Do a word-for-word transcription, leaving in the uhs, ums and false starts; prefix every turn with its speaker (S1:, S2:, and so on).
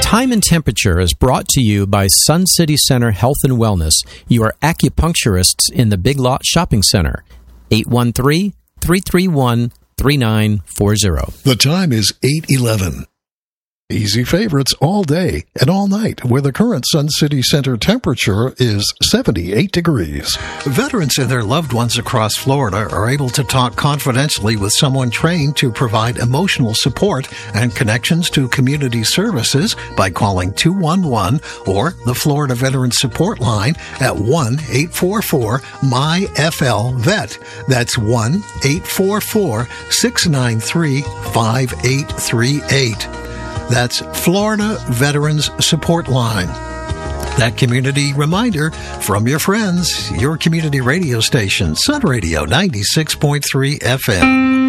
S1: Time and Temperature is brought to you by Sun City Center Health and Wellness, your acupuncturists in the Big Lot Shopping Center. eight one three, three three one, three nine four zero.
S2: The time is eight eleven. Easy favorites all day and all night, where the current Sun City Center temperature is seventy-eight degrees.
S3: Veterans and their loved ones across Florida are able to talk confidentially with someone trained to provide emotional support and connections to community services by calling two one one or the Florida Veterans Support Line at one eight four four M Y F L V E T. That's one eight four four, six nine three, five eight three eight. That's Florida Veterans Support Line. That community reminder from your friends, your community radio station, Sun Radio ninety-six point three F M.